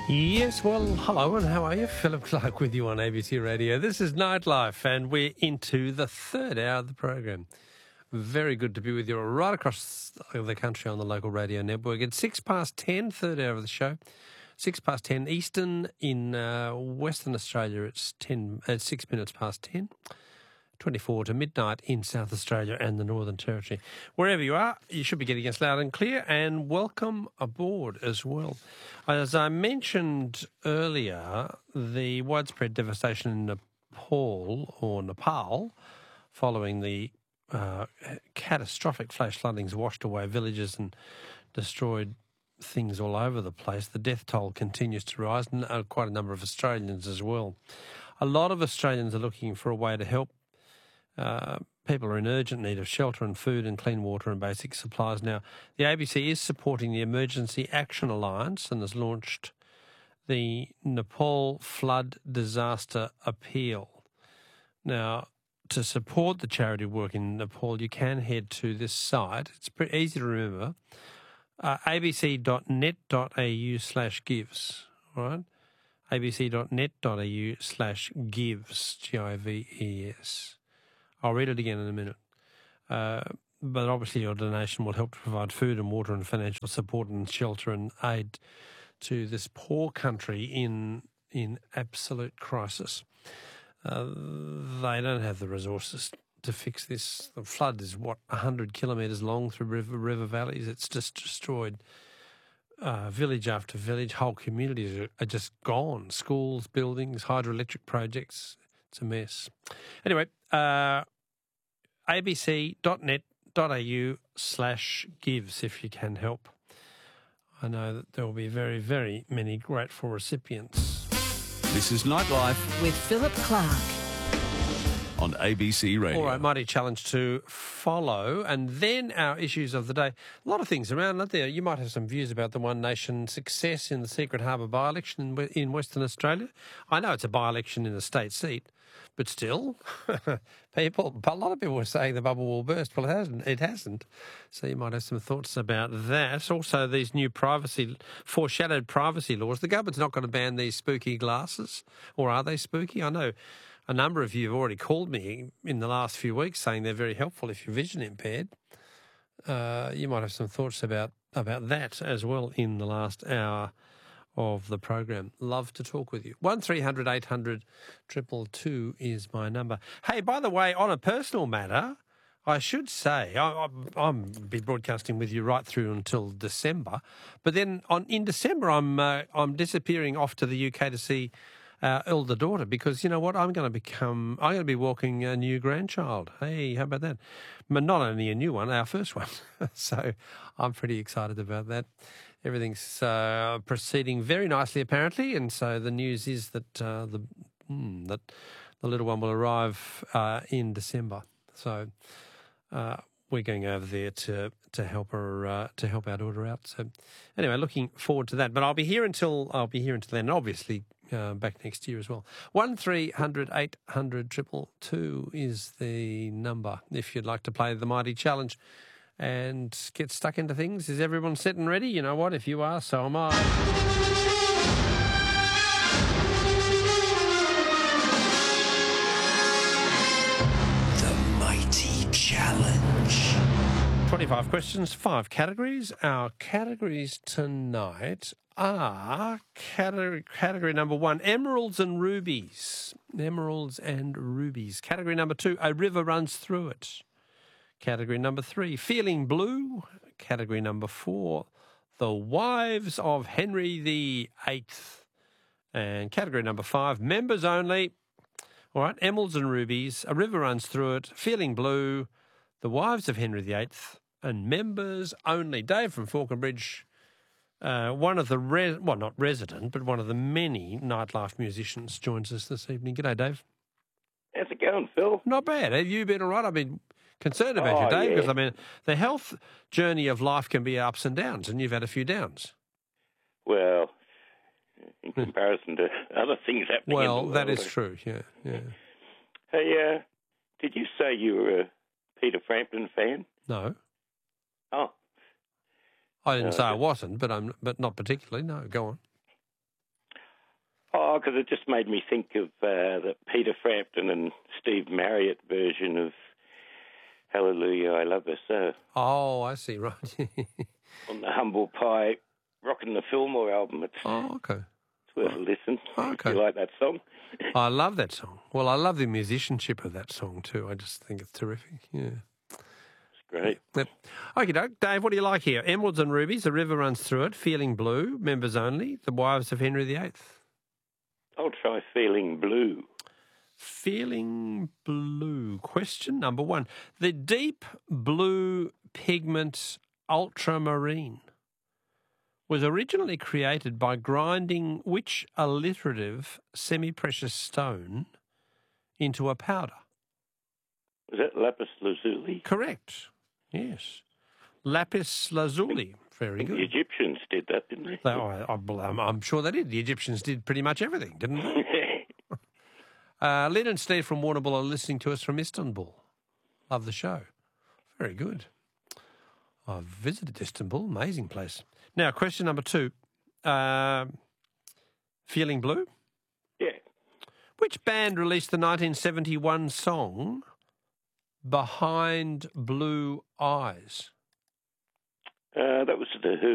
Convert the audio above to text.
Yes, well, hello and how are you? Philip Clark with you on ABC Radio. This is Nightlife and we're into the third hour of the program. Very good to be with you right across the country on the local radio network. It's 10:06, third hour of the show. 10:06 Eastern in Western Australia. It's 6 minutes past 10. 24 to midnight in South Australia and the Northern Territory. Wherever you are, you should be getting us loud and clear, and welcome aboard as well. As I mentioned earlier, the widespread devastation in Nepal, following the catastrophic flash floodings washed away villages and destroyed things all over the place. The death toll continues to rise, and quite a number of Australians as well. A lot of Australians are looking for a way to help. People are in urgent need of shelter and food and clean water and basic supplies. Now, the ABC is supporting the Emergency Action Alliance and has launched the Nepal Flood Disaster Appeal. Now, to support the charity work in Nepal, you can head to this site. It's pretty easy to remember, abc.net.au/gives, all right? abc.net.au/gives, Gives. I'll read it again in a minute. But obviously your donation will help to provide food and water and financial support and shelter and aid to this poor country in absolute crisis. They don't have the resources to fix this. The flood is, 100 kilometres long through river valleys. It's just destroyed village after village. Whole communities are just gone. Schools, buildings, hydroelectric projects. It's a mess. Anyway, abc.net.au/gives if you can help. I know that there will be very, very many grateful recipients. This is Nightlife with Philip Clark on ABC Radio. All right, mighty challenge to follow. And then our issues of the day. A lot of things around, aren't there? You might have some views about the One Nation success in the Secret Harbour by-election in Western Australia. I know it's a by-election in a state seat, but still, a lot of people were saying the bubble will burst. Well, it hasn't. So you might have some thoughts about that. Also, these new foreshadowed privacy laws. The government's not going to ban these spooky glasses, or are they spooky? I know a number of you have already called me in the last few weeks saying they're very helpful if you're vision impaired. You might have some thoughts about that as well in the last hour of the program. Love to talk with you. 1300 800 222 is my number. Hey, by the way, on a personal matter, I should say I'll be broadcasting with you right through until December, but then in December I'm disappearing off to the UK to see our elder daughter, because you know what, I'm going to be walking a new grandchild. Hey, how about that? But not only a new one, our first one. So I'm pretty excited about that. Everything's proceeding very nicely, apparently, and so the news is that the little one will arrive in December. So we're going over there to help her to help our daughter out. So anyway, looking forward to that. But I'll be here until then. Obviously, back next year as well. 1300 800 222 is the number if you'd like to play the Mighty Challenge and get stuck into things. Is everyone set and ready? You know what? If you are, so am I. The Mighty Challenge. 25 questions, 5 categories. Our categories tonight are category number 1, emeralds and rubies. Emeralds and rubies. Category number 2, a river runs through it. Category number 3, feeling blue. Category number 4, the wives of Henry VIII. And category number 5, members only. All right, emeralds and rubies, a river runs through it, feeling blue, the wives of Henry VIII, and members only. Dave from Falconbridge, one of the, not resident, but one of the many Nightlife musicians, joins us this evening. G'day, Dave. How's it going, Phil? Not bad. Have you been all right? I've been concerned about you, Dave, because, I mean, the health journey of life can be ups and downs, and you've had a few downs. Well, in comparison to other things happening in the world. That is true, yeah. Hey, did you say you were a Peter Frampton fan? No. Oh. I didn't say I wasn't, but not particularly. No, go on. Oh, because it just made me think of the Peter Frampton and Steve Marriott version of Hallelujah, I Love Her So Oh, I see, right. on the Humble Pie Rockin' the Fillmore album. It's Okay. worth a listen Okay. if you like that song. I love that song. Well, I love the musicianship of that song too. I just think it's terrific. Yeah. It's great. Yep. Okie doke. Dave, what do you like here? Emeralds and Rubies, The River Runs Through It, Feeling Blue, Members Only, The Wives of Henry VIII. I'll try Feeling Blue. Feeling blue. Question number 1. The deep blue pigment ultramarine was originally created by grinding which alliterative semi-precious stone into a powder? Is that Lapis Lazuli? Correct. Yes. Lapis lazuli. Very The good. Egyptians did that, didn't they? I'm sure they did. The Egyptians did pretty much everything, didn't they? Lynn and Steve from Warrnambool are listening to us from Istanbul. Love the show. Very good. I've visited Istanbul. Amazing place. Now, question number 2. Feeling Blue? Yeah. Which band released the 1971 song Behind Blue Eyes? That was the Who.